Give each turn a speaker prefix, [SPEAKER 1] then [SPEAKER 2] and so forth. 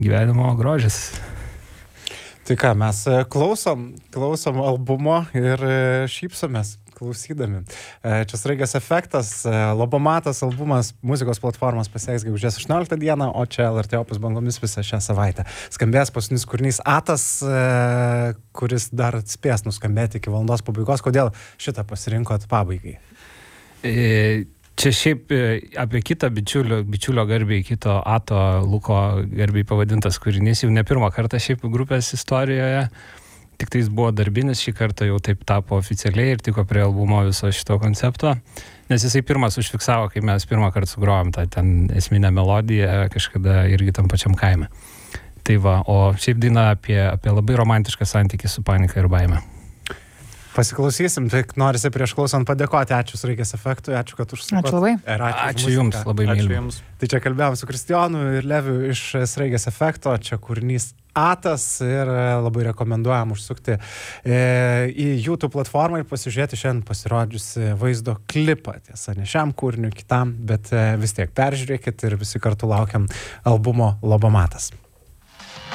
[SPEAKER 1] gyvenimo grožis.
[SPEAKER 2] Tai ką, mes klausom albumo ir šypsomės klausydami. Čia Sraigės efektas, Lobomatas albumas muzikos platformos pasieks gegužės 18 dieną, o čia LRT Opus bangomis visą šią savaitę. Skambės paskutinis kūrinys Atas, kuris dar spės nuskambėti iki valandos pabaigos. Kodėl šitą pasirinkot pabaigai?
[SPEAKER 1] Čia šiaip apie kitą bičiulio garbiai, kito Ato Luko garbiai pavadintas kūrinys, jau ne pirmą kartą šiaip grupės istorijoje. Tik tai jis buvo darbinis, šį kartą jau taip tapo oficialiai ir tiko prie albumo viso šito koncepto, nes jisai pirmas užfiksavo, kai mes pirmą kartą sugrojom tą ten esminę melodiją kažkada irgi tam pačiam kaime. Tai va, o šiaip daina apie labai romantišką santykį su panika ir baime.
[SPEAKER 2] Pasiklausysim, tik norisi prieš klausant padėkoti, ačiū Sraigės efektui, ačiū, kad užsukot.
[SPEAKER 3] Ačiū labai.
[SPEAKER 1] Ačiū Jums, labai mylim.
[SPEAKER 2] Tai čia kalbėjom su Kristijonu ir Leviu iš Sraigės efekto, čia kūrinys Atas ir labai rekomenduojam užsukti į YouTube platformą ir pasižiūrėti šiandien pasirodžiusi vaizdo klipą. Tiesa, ne šiam kūriniu, kitam, bet vis tiek peržiūrėkit ir visi kartu laukiam albumo Lobomatas.